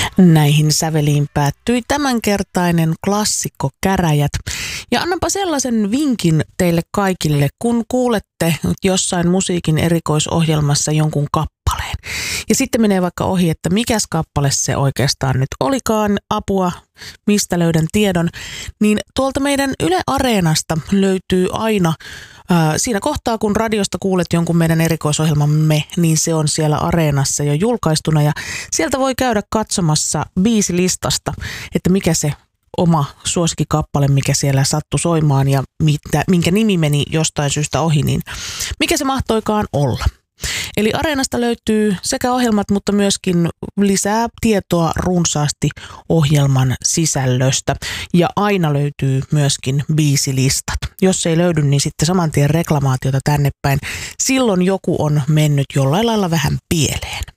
Näihin säveliin päättyi tämänkertainen klassikko Käräjät. Ja annanpa sellaisen vinkin teille kaikille, kun kuulette jossain musiikin erikoisohjelmassa jonkun kappaleen. Ja sitten menee vaikka ohi, että mikäs kappale se oikeastaan nyt olikaan, apua, mistä löydän tiedon. Niin tuolta meidän Yle Areenasta löytyy aina, siinä kohtaa kun radiosta kuulet jonkun meidän erikoisohjelmamme, niin se on siellä Areenassa jo julkaistuna. Ja sieltä voi käydä katsomassa biisilistasta, että mikä se oma suosikkikappale, mikä siellä sattui soimaan ja minkä nimi meni jostain syystä ohi, niin mikä se mahtoikaan olla. Eli Areenasta löytyy sekä ohjelmat, mutta myöskin lisää tietoa runsaasti ohjelman sisällöstä. Ja aina löytyy myöskin biisilistat. Jos ei löydy, niin sitten saman tien reklamaatiota tänne päin. Silloin joku on mennyt jollain lailla vähän pieleen.